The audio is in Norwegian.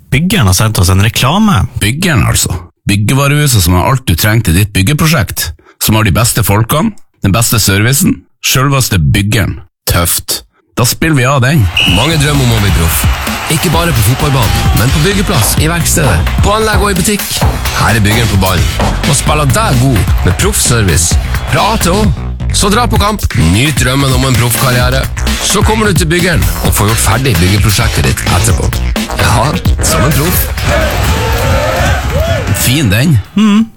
Byggeren har sendt oss en reklame. Byggeren altså. Byggevarehuset som har alt du trenger til ditt byggeprosjekt. Som har de beste folkene, den beste servicen, selveste byggeren. Tøft. Da spiller vi av den. Mange drømmer om å bli proff. Ikke bare på fotballbanen, men på byggeplass, i verkstedet, på anlegg og i butikk. Her er byggeren på ballen, og spiller deg god med proffservice. Fra A til Å. Så dra på kamp, nyt drømmen om en proffkarriere. Så kommer du til byggeren og får gjort ferdig byggeprosjektet ditt etterpå. Ja, som en proff. Fin den.